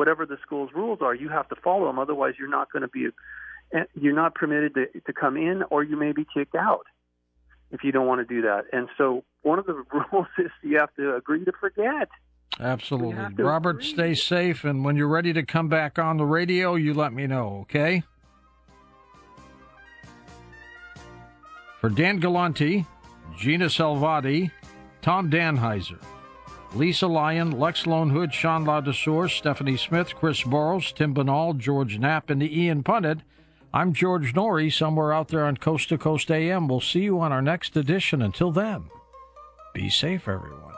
whatever the school's rules are, you have to follow them. Otherwise, you're not permitted to come in, or you may be kicked out if you don't want to do that. And so one of the rules is you have to agree to forget. Absolutely. Robert, stay safe, and when you're ready to come back on the radio, you let me know, okay? For Dan Galante, Gina Salvati, Tom Danheiser, Lisa Lyon, Lex Lonehood, Sean LaDesseur, Stephanie Smith, Chris Burrows, Tim Banal, George Knapp, and the Ian Punnett, I'm George Norrie, somewhere out there on Coast to Coast AM. We'll see you on our next edition. Until then, be safe, everyone.